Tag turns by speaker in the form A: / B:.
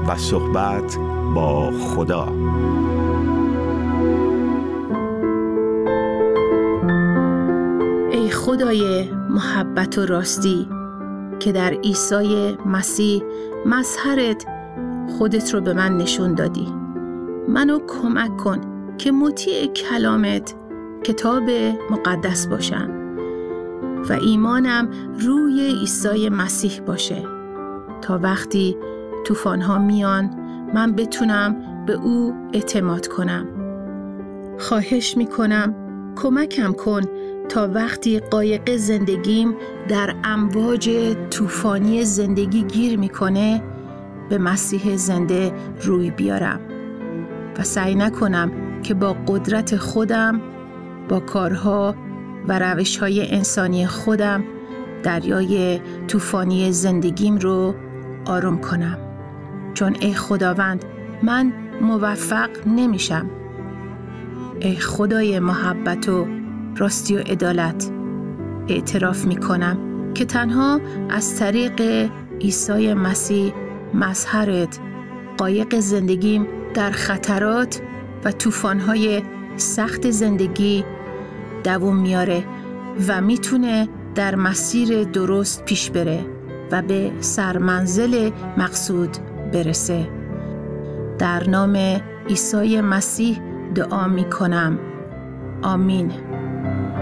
A: و صحبت با خدا.
B: ای خدای محبت و راستی که در عیسی مسیح مظهرت خودت رو به من نشون دادی، منو کمک کن که مطیع کلامت کتاب مقدس باشم و ایمانم روی عیسی مسیح باشه تا وقتی طوفان‌ها میان من بتونم به او اعتماد کنم. خواهش میکنم کمکم کن تا وقتی قایق زندگیم در امواج طوفانی زندگی گیر میکنه به مسیح زنده روی بیارم و سعی نکنم که با قدرت خودم، با کارها و روش‌های انسانی خودم دریای طوفانی زندگیم رو آروم کنم، چون ای خداوند من موفق نمیشم. ای خدای محبت و راستی و عدالت، اعتراف میکنم که تنها از طریق عیسی مسیح مظهرت قایق زندگیم در خطرات و طوفان‌های سخت زندگی دوام میاره و میتونه در مسیر درست پیش بره و به سرمنزل مقصود برسه. در نام عیسی مسیح دعا میکنم. آمین.